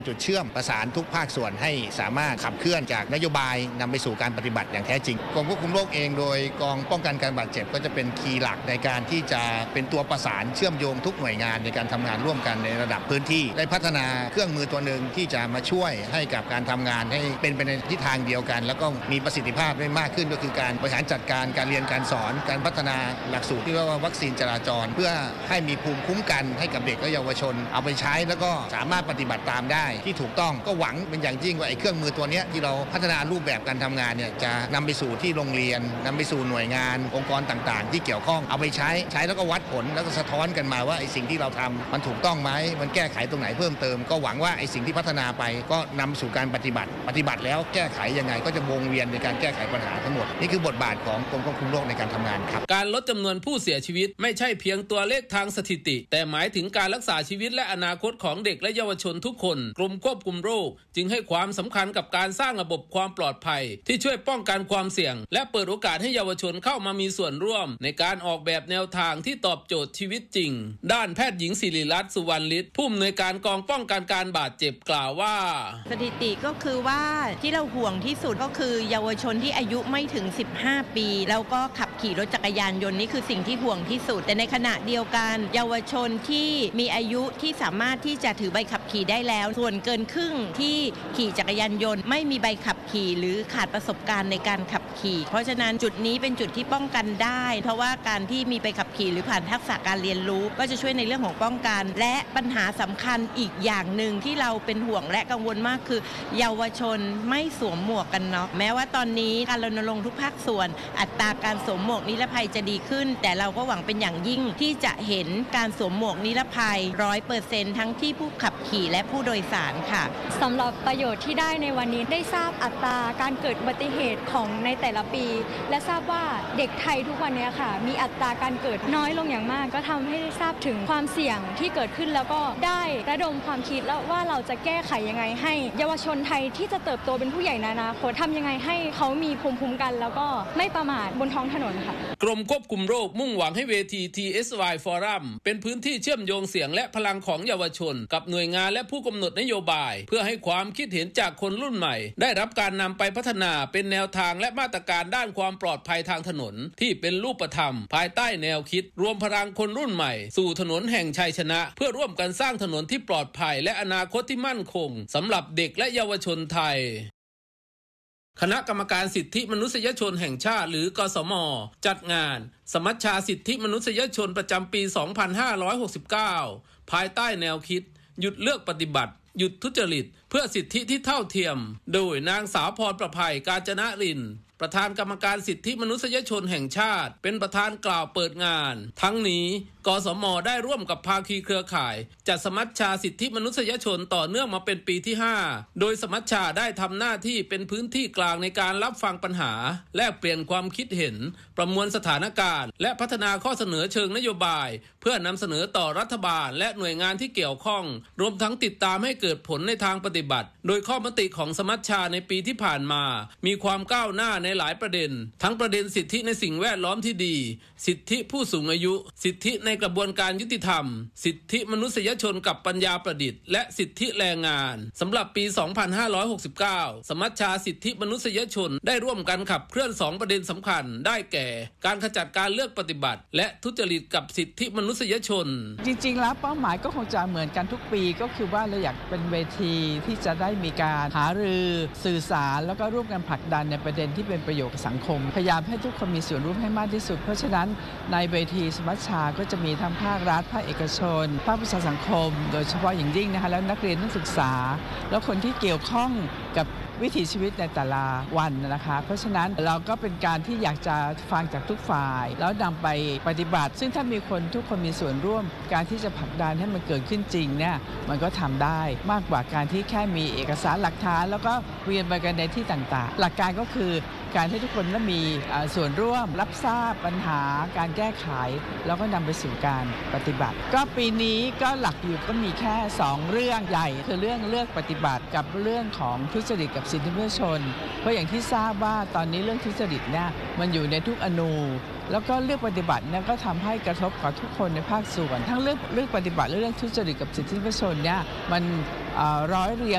จุดเชื่อมประสานทุกภาคส่วนให้สามารถขับเคลื่อนจากนโยบายนำไปสู่การปฏิบัติอย่างแท้จริงกรมควบคุมโรคเองโดยกองป้องกันการบาดเจ็บก็จะเป็นคีย์หลักในการที่จะเป็นตัวประสานเชื่อมโยงทุกหน่วยงานในการทำงานร่วมกันในระดับพื้นที่ได้พัฒนาเครื่องมือตัวหนึ่งที่จะมาช่วยให้กับการทำงานให้เป็นไปในทิศทางเดียวกันแล้วก็มีประสิทธิภาพได้มากขึ้นก็คือการบริหารจัดการการเรียนการสอนการพัฒนาหลักสูตรที่เรียกว่าวัคซีนจราจรเพื่อให้มีภูมิคุ้มกันให้กับเด็กและเยาวชนเอาไปใช้แล้วก็สามารถปฏิบัติตามได้ที่ถูกต้องก็หวังเป็นอย่างยิ่งว่าไอ้เครื่องมือตัวนี้ที่เราพัฒนารูปแบบการทำงานเนี่ยจะนำไปสู่ที่โรงเรียนนำไปสู่หน่วยงานองค์กรต่างๆที่เกี่ยวข้องเอาไปใช้แล้วก็วัดผลแล้วก็สะท้อนกันมาว่าไอ้สิ่งที่เราทำมันถูกต้องไหมมันแก้ไขตรงไหนเพิ่มเติมก็หวังว่าไอ้สิ่งที่พัฒนาไปก็นำสู่การปฏิบัติแล้วแก้ไขยังไงก็จะวงเวียนในการแก้ไขปัญหาทั้งหมดนี่คือบทบาทของกรมควบคุมโรคในการทำงานครับการลดจำนวนผู้เสียชีวิตไม่ใช่เพียงตัวเลขทางสถิติแต่หมายถึงการรักษาชีวิตและอนาคตของเด็กและเยาวชนทุกคนกรมควบคุมโรคจึงให้ความสำคัญกับการสร้างระบบความปลอดภัยที่ช่วยป้องกันความเสี่ยงและเปิดโอกาสให้เยาวชนเข้ามามีส่วนร่วมในการออกแบบแนวทางที่ตอบโจทย์ชีวิตจริงด้านแพทย์หญิงศิริรัตน์สุวรรณฤทธิ์ผู้อำนวยการกองป้องกันการบาดเจ็บกล่าวว่าสถิติก็คือว่าที่เราห่วงที่สุดก็คือเยาวชนที่อายุไม่ถึง15ปีแล้วก็ขับขี่รถจักรยานยนต์นี่คือสิ่งที่ห่วงที่สุดแต่ในขณะเดียวกันเยาวชนที่มีอายุที่สามารถที่จะถือใบขับขี่ได้แล้วส่วนเกินครึ่งที่ขี่จักรยานยนต์ไม่มีใบขับขี่หรือขาดประสบการณ์ในการขับขี่เพราะฉะนั้นจุดนี้เป็นจุดที่ป้องกันได้เพราะว่าการที่มีใบขับขี่หรือผ่านทักษะการเรียนรู้ก็จะช่วยในเรื่องของป้องกันและปัญหาสำคัญอีกอย่างหนึ่งที่เราเป็นห่วงและกังวลมากคือเยาวชนไม่สวมหมวกกันน็อกแม้ว่าตอนนี้การรณรงค์ทุกภาคส่วนอัตราการสวมหมวกนิรภัยจะดีขึ้นแต่เราก็หวังเป็นอย่างยิ่งที่จะเห็นการสวมหมวกนิรภัย 100% ทั้งที่ผู้ขับขี่และผู้โดยสารค่ะสำหรับประโยชน์ที่ได้ในวันนี้ได้ทราบอัตราการเกิดอุบัติเหตุของในแต่ละปีและทราบว่าเด็กไทยทุกวันนี้ค่ะมีอัตราการเกิดน้อยลงอย่างมากก็ทำให้ได้ทราบถึงความเสี่ยงที่เกิดขึ้นแล้วก็ได้ระดมความคิดแล้วว่าเราจะแก้ไขยังไงให้เยาวชนไทยที่จะเติบโตเป็นผู้ใหญ่ในอนาคตทำยังไงให้เขามีภูมิคุ้มกันแล้วก็ไม่ประมาทบนท้องถนนค่ะกรมควบคุมโรคมุ่งหวังให้เวที TSY Forum เป็นพื้นที่เชื่อมโยงเสียงและพลังของเยาวชนกับหน่วยงานและผู้กำหนดนโยบายเพื่อให้ความคิดเห็นจากคนรุ่นใหม่ได้รับการนำไปพัฒนาเป็นแนวทางและมาตรการด้านความปลอดภัยทางถนนที่เป็นรูปธรรมภายใต้แนวคิดรวมพลังคนรุ่นใหม่สู่ถนนแห่งชัยชนะเพื่อร่วมกันสร้างถนนที่ปลอดภัยและอนาคตที่มั่นคงสำหรับเด็กและเยาวชนไทยคณะกรรมการสิทธิมนุษยชนแห่งชาติหรือกสม.จัดงานสมัชชาสิทธิมนุษยชนประจำปี 2569 ภายใต้แนวคิดหยุดเลือกปฏิบัติหยุดทุจริตเพื่อสิทธิที่เท่าเทียมโดยนางสาวพรประภัยกาญจนรินทร์ประธานกรรมการสิทธิมนุษยชนแห่งชาติเป็นประธานกล่าวเปิดงานทั้งนี้กสม.ได้ร่วมกับภาคีเครือข่ายจัดสมัชชาสิทธิมนุษยชนต่อเนื่องมาเป็นปีที่ 5โดยสมัชชาได้ทำหน้าที่เป็นพื้นที่กลางในการรับฟังปัญหาแลกเปลี่ยนความคิดเห็นประมวลสถานการณ์และพัฒนาข้อเสนอเชิงนโยบายเพื่อนำเสนอต่อรัฐบาลและหน่วยงานที่เกี่ยวข้องรวมทั้งติดตามให้เกิดผลในทางปฏิบัติโดยข้อมติของสมัชชาในปีที่ผ่านมามีความก้าวหน้าในหลายประเด็นทั้งประเด็นสิทธิในสิ่งแวดล้อมที่ดีสิทธิผู้สูงอายุสิทธิในกระบวนการยุติธรรมสิทธิมนุษยชนกับปัญญาประดิษฐ์และสิทธิแรงงานสำหรับปี 2569 สมัชชาสิทธิมนุษยชนได้ร่วมกันขับเคลื่อน 2 ประเด็นสำคัญได้แก่การขจัดการเลือกปฏิบัติและทุจริตกับสิทธิมนุษยชนจริงๆแล้วเป้าหมายก็คงจะเหมือนกันทุกปีก็คือว่าเราอยากเป็นเวทีที่จะได้มีการหารือสื่อสารแล้วก็ร่วมกันผลักดันในประเด็นที่เป็นประโยชน์กับสังคมพยายามให้ทุกคนมีส่วนร่วมให้มากที่สุดเพราะฉะนั้นในเวทีสมัชชาก็จะมีทั้งภาครัฐภาคเอกชนภาคประชาสังคมโดยเฉพาะอย่างยิ่งนะคะแล้วนักเรียนนักศึกษาแล้วคนที่เกี่ยวข้องกับวิถีชีวิตในแต่ละวันนะคะเพราะฉะนั้นเราก็เป็นการที่อยากจะฟังจากทุกฝ่ายแล้วนำไปปฏิบัติซึ่งถ้ามีคนทุกคนมีส่วนร่วมการที่จะผลักดันให้มันเกิดขึ้นจริงเนี่ยมันก็ทำได้มากกว่าการที่แค่มีเอกสารหลักฐานแล้วก็เวียนไปกันในที่ต่างๆหลักการก็คือการให้ทุกคนนั้นมีส่วนร่วมรับทราบปัญหาการแก้ไขแล้วก็นำไปสู่การปฏิบัติก็ปีนี้ก็หลักอยู่ก็มีแค่2เรื่องใหญ่คือเรื่องเลือกปฏิบัติกับเรื่องของทุจริตกับสิทธิมนุษยชนเพราะอย่างที่ทราบว่าตอนนี้เรื่องทุจริตเนี่ยมันอยู่ในทุกอนูแล้วก็เลือกปฏิบัติเนี่ยก็ทำให้กระทบกับทุกคนในภาคส่วนทั้งเรื่องปฏิบัติและเรื่องทุจริตกับสิทธิมนุษยชนเนี่ยมันร้อยเรียง